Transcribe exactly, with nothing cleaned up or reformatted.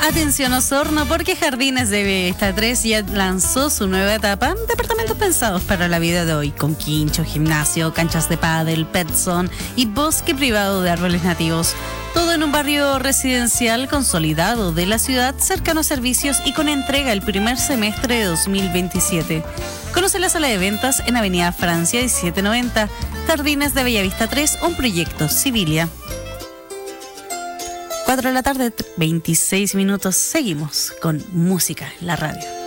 Atención Osorno, porque Jardines de Bellavista tres ya lanzó su nueva etapa, departamentos pensados para la vida de hoy, con quincho, gimnasio, canchas de pádel, pet zone y bosque privado de árboles nativos. Todo en un barrio residencial consolidado de la ciudad, cercano a servicios y con entrega el primer semestre de dos mil veintisiete. Conoce la sala de ventas en Avenida Francia diecisiete noventa, Jardines de Bellavista tres, un proyecto Civilia. cuatro de la tarde, veintiséis minutos, seguimos con música en la radio.